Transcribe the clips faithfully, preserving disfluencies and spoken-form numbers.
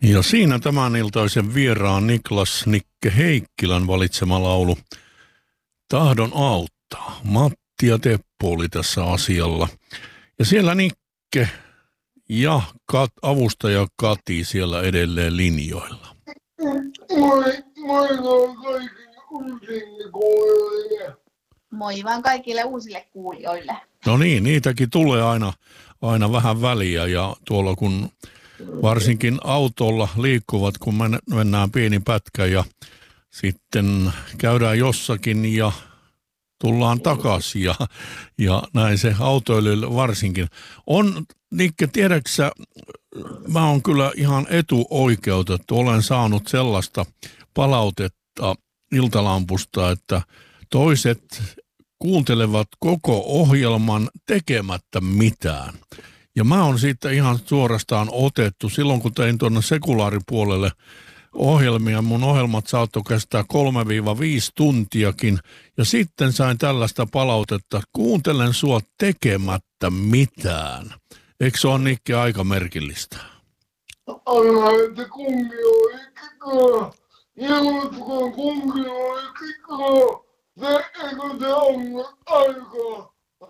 Ja siinä tämän iltaisen vieraan Niklas Nikke Heikkilän valitsema laulu Tahdon auttaa. Matti ja Teppo oli tässä asialla. Ja siellä Nikke ja Kat, avustaja Kati siellä edelleen linjoilla. Moi, moi vaan kaikille uusille kuulijoille. Moi vaan kaikille uusille kuulijoille. No niin, niitäkin tulee aina, aina vähän väliä ja tuolla kun varsinkin autolla liikkuvat, kun mennään pieni pätkä ja sitten käydään jossakin ja tullaan takaisin ja, ja näin se autoilijoille varsinkin. On, Nikke, tiedäksä, mä oon kyllä ihan etuoikeutettu. Olen saanut sellaista palautetta Iltalampusta, että toiset kuuntelevat koko ohjelman tekemättä mitään. Ja mä oon siitä ihan suorastaan otettu. Silloin kun tein tuonne sekulaaripuolelle ohjelmia, mun ohjelmat saattoi kestää kolme viisi tuntiakin. Ja sitten sain tällaista palautetta, kuuntelen sua tekemättä mitään. Eikö se ole, Nikke, aika merkillistä? Anna, että kunnioittakaa. Ilmoittakaa kunnioittakaa. Se eikö te anna aikaa.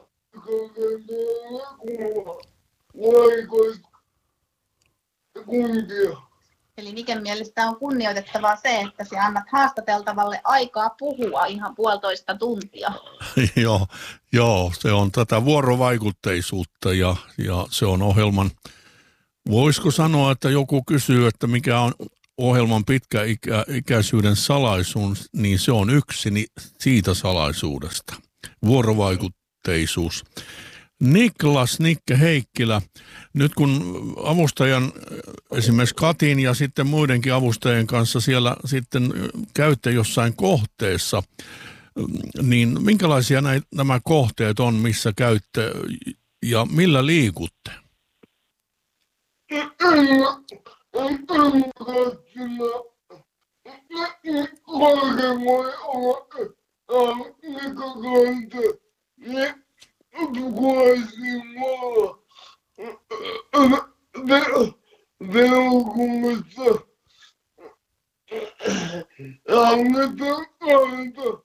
Kuntia. Eli Niken mielestä on kunnioitettavaa se, että sä annat haastateltavalle aikaa puhua ihan puolitoista tuntia. joo, joo, se on tätä vuorovaikutteisuutta ja, ja se on ohjelman, voisiko sanoa, että joku kysyy, että mikä on ohjelman pitkäikäisyyden salaisuus, niin se on yksi siitä salaisuudesta. Vuorovaikutteisuus. Niklas Nikke Heikkilä, nyt kun avustajan, esimerkiksi Katin ja sitten muidenkin avustajien kanssa siellä sitten käytte jossain kohteessa, niin minkälaisia näitä, nämä kohteet on, missä käytte ja millä liikutte? Kuvaisimaa velkumassa annetaan kanta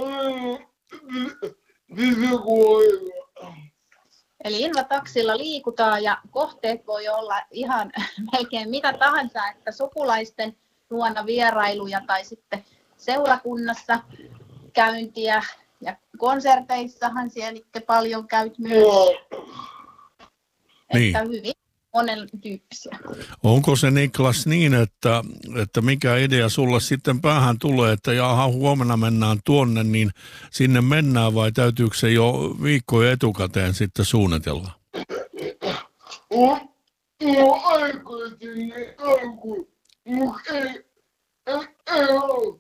sisäkuoilla. Eli invataksilla liikutaan ja kohteet voi olla ihan melkein mitä tahansa, että sukulaisten luona vierailuja tai sitten seurakunnassa käyntiä. Ja konserteissahan siellä Nikke paljon käyt myös, niin. Että hyvin monen tyyppisiä. Onko se, Niklas, niin, että, että mikä idea sulle sitten päähän tulee, että jaha, huomenna mennään tuonne, niin sinne mennään vai täytyykö se jo viikkoja etukäteen sitten suunnitella? No, no aikaisin ne alkuun, mutta ei, ei, ei ole.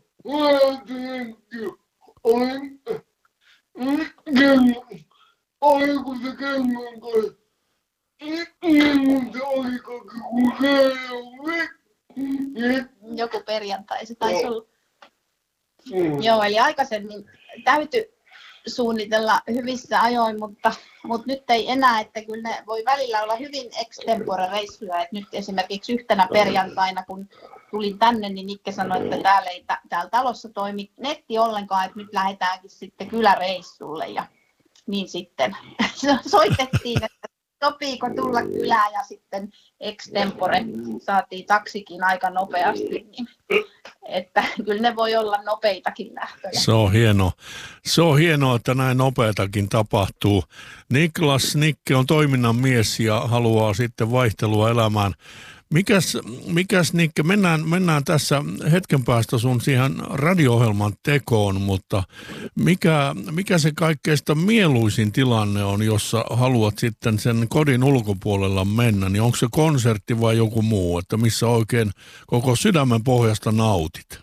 Olen kello, oliko se kellon kai? Niin se oli kaikki, kun se ei ole. Joku perjantai se taisi olla. Mm. Joo, eli aikaisemmin täytyy suunnitella hyvissä ajoin, mutta, mutta nyt ei enää, että kyllä ne voi välillä olla hyvin extempore-reissuja. Että nyt esimerkiksi yhtenä perjantaina, kun tulin tänne, niin Nikke sanoi, että täällä ei täällä talossa toimi netti ollenkaan, että nyt lähdetäänkin sitten kyläreissulle. Ja niin sitten soitettiin, että sopiiko tulla kylään ja sitten extempore saatiin taksikin aika nopeasti. Niin, että kyllä ne voi olla nopeitakin lähtöjä. Se on hienoa. Se on hienoa, että näin nopeatakin tapahtuu. Niklas Nikke on toiminnan mies ja haluaa sitten vaihtelua elämään. Mikäs, mikäs Nikke, mennään, mennään tässä hetken päästä sun siihen radio-ohjelman tekoon, mutta mikä, mikä se kaikkeista mieluisin tilanne on, jossa haluat sitten sen kodin ulkopuolella mennä, niin onko se konsertti vai joku muu, että missä oikein koko sydämen pohjasta nautit?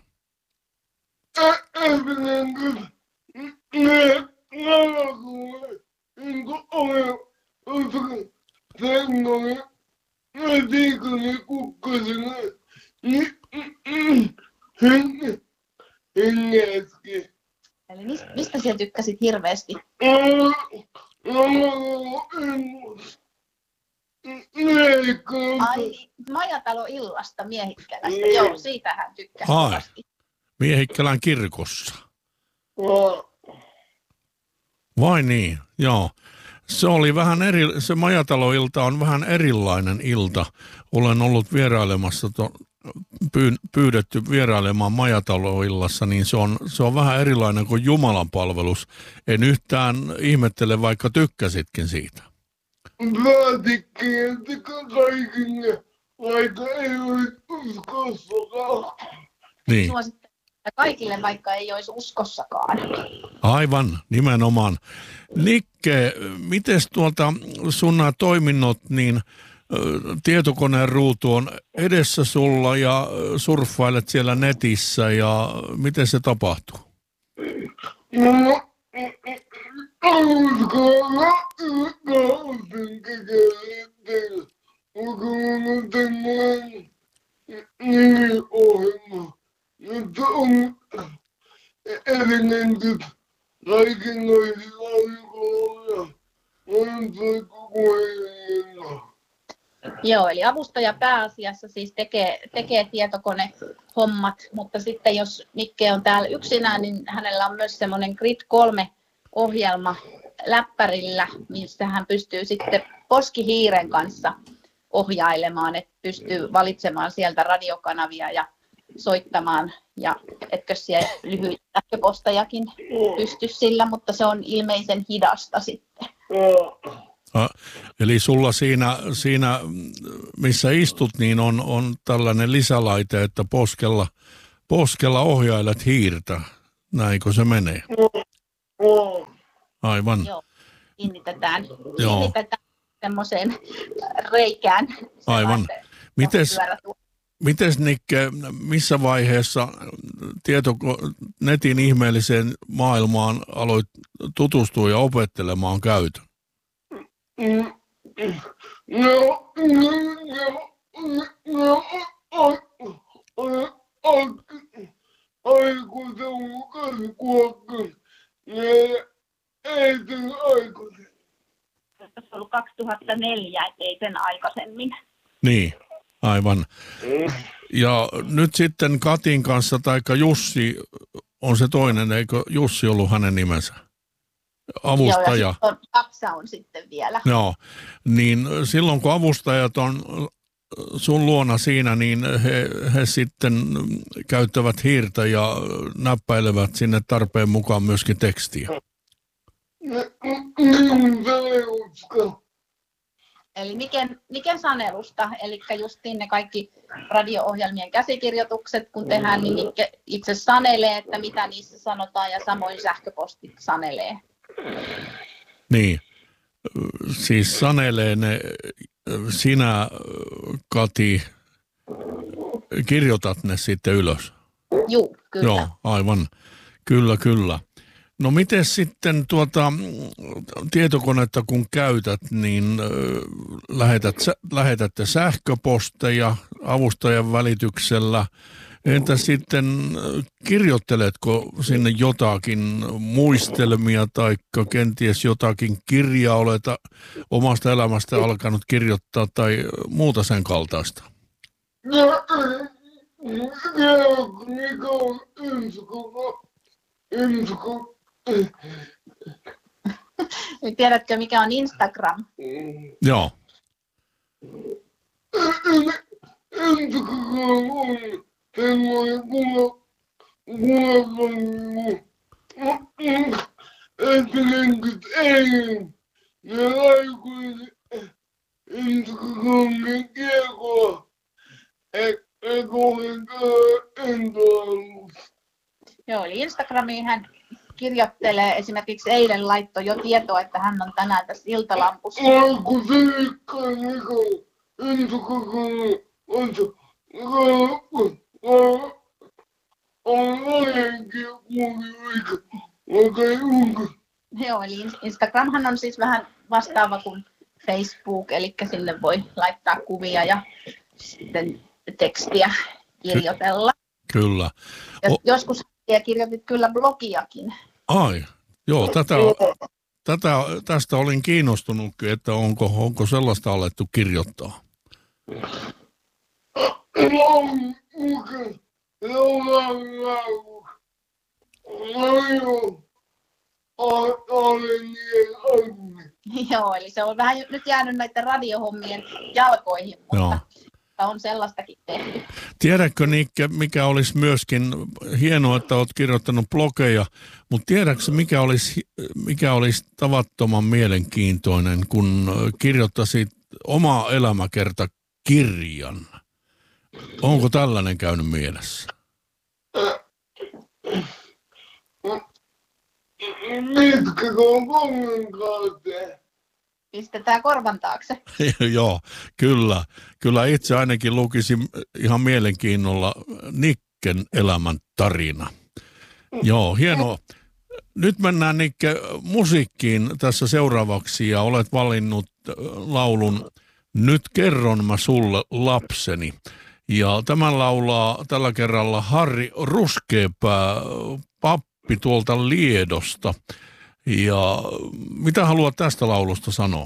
Mä tiikani kukkasena, hengäsken. Eli mistä sä tykkäsit hirveästi? Miehikkälä. Ai, Majatalo illasta Miehikkälästä. Joo, siitä hän tykkäsi Ai. kovasti. Miehikkälän kirkossa. Joo. Vai niin, joo. Se oli vähän eri, se Majatalo-ilta on vähän erilainen ilta. Olen ollut vierailemassa, to, pyy, pyydetty vierailemaan Majatalo-illassa, niin se on, se on vähän erilainen kuin Jumalan palvelus. En yhtään ihmettele, vaikka tykkäsitkin siitä. Päätikkiä kaikille, vaikka ei olisi uskossakaan. Niin. Suosittelen kaikille, vaikka ei olisi uskossakaan. Aivan, nimenomaan. Nikke, mites tuolta sun nämä toiminnot, niin ö, tietokoneen ruutu on edessä sulla ja ö, surffailet siellä netissä ja miten se tapahtuu? No, uskalla, uskallisen kekeletteillä. Onko mun tämmöinen nimiohjelma, jossa on elementit kaikenlaisilla aikoilla ja monta kokeilla. Joo, eli avustaja pääasiassa siis tekee, tekee tietokonehommat, mutta sitten jos Nikke on täällä yksinään, niin hänellä on myös semmoinen Grid kolme ohjelma läppärillä, missä hän pystyy sitten poskihiiren kanssa ohjailemaan, että pystyy valitsemaan sieltä radiokanavia ja soittamaan, ja etkö siellä lyhyitä sähköpostejakin pysty sillä, mutta se on ilmeisen hidasta sitten. A, eli sulla siinä, siinä, missä istut, niin on, on tällainen lisälaite, että poskella, poskella ohjailet hiirtä. Näinkö se menee? Aivan. Joo, kiinnitetään, Joo. kiinnitetään semmoiseen reikään. Aivan. Mites, mites Nikke, missä vaiheessa tieto, netin ihmeelliseen maailmaan aloit tutustua ja opettelemaan käytön? No, no, no, aikuisen mukaan kuokkaan, ne ei sen aikuisen. Se on ollut kaksituhattaneljä, ettei sen aikaisemmin. Niin, aivan. Ja nyt sitten Katin kanssa, taikka Jussi on se toinen, eikö Jussi ollut hänen nimensä? Avustaja. Joo, ja on, Aksa on sitten vielä. Joo, niin silloin kun avustajat on sun luona siinä, niin he, he sitten käyttävät hiirtä ja näppäilevät sinne tarpeen mukaan myöskin tekstiä. Minun sanelusta. Eli Niken, Niken sanelusta, eli justiin ne kaikki radio-ohjelmien käsikirjoitukset, kun tehdään, niin Nikke itse sanelee, että mitä niissä sanotaan, ja samoin sähköpostit sanelee. Niin, siis sanelee ne, sinä Kati, kirjoitat ne sitten ylös. Juu, kyllä. Joo, aivan, kyllä, kyllä. No miten sitten tuota tietokonetta kun käytät, niin äh, lähetät, lähetätte sähköposteja avustajan välityksellä. Entä sitten kirjoitteletko sinne jotakin muistelmia tai kenties jotakin kirjaa oleta omasta elämästä alkanut kirjoittaa tai muuta sen kaltaista? No, mikä on ensikoko, ensikoko. Tiedätkö, mikä on Instagram? Joo. Ensikoko on semmoinen kuva, kuva, että lenkit ei, ne aikuiset, ensikoko on kiekoa, eikä olekaan entoalus. Joo, eli Instagramiin hän kirjoittelee, esimerkiksi eilen laittoi jo tietoa, että hän on tänään tässä iltalampussa. Alku seikkaa, Niko, ensikoko on se, on alenkin kuuli oikein unka. Joo, eli Instagramhan on siis vähän vastaava kuin Facebook, eli sinne voi laittaa kuvia ja sitten tekstiä kirjoitella. Kyllä. Jos, O- joskus kirjoitit kyllä blogiakin. Ai, joo, tätä, tätä, tästä olin kiinnostunutkin, että onko, onko sellaista alettu kirjoittaa. Joo, eli se on vähän nyt jäänyt näiden radiohommien jalkoihin, mutta Joo. on sellaistakin tehty. Tiedätkö, Nikke, mikä olisi myöskin hienoa, että olet kirjoittanut blogeja, mutta tiedätkö, mikä olisi, mikä olisi tavattoman mielenkiintoinen, kun kirjoittaisit omaa elämäkertakirjan? Onko tällainen käynyt mielessä? Mitkä on kongen kautta? Pistetään korvan taakse. Joo, kyllä. Kyllä itse ainakin lukisin ihan mielenkiinnolla Nikken elämän tarina. Joo, hienoa. Nyt mennään, Nikke, musiikkiin tässä seuraavaksi ja olet valinnut laulun Nyt kerron mä sulle lapseni. Ja tämän laulaa tällä kerralla Harri Ruskeapää, pappi tuolta Liedosta. Ja mitä haluat tästä laulusta sanoa?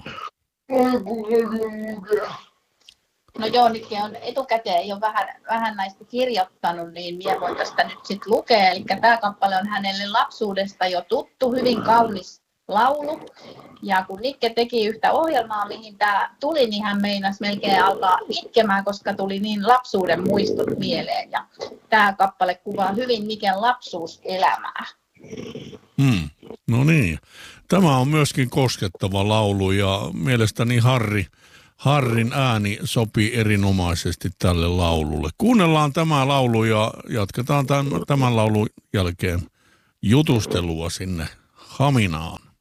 No joo, nytkin on etukäteen jo vähän, vähän näistä kirjoittanut, niin minä voin tästä nyt sitten lukea. Eli tämä kappale on hänelle lapsuudesta jo tuttu, hyvin kaunis laulu. Ja kun Nikke teki yhtä ohjelmaa, mihin tämä tuli, niin hän meinasi melkein alkaa itkemään, koska tuli niin lapsuuden muistot mieleen. Ja tämä kappale kuvaa hyvin Niken lapsuuselämää. Hmm. No niin. Tämä on myöskin koskettava laulu ja mielestäni Harri, Harrin ääni sopii erinomaisesti tälle laululle. Kuunnellaan tämä laulu ja jatketaan tämän, tämän laulun jälkeen jutustelua sinne Haminaan.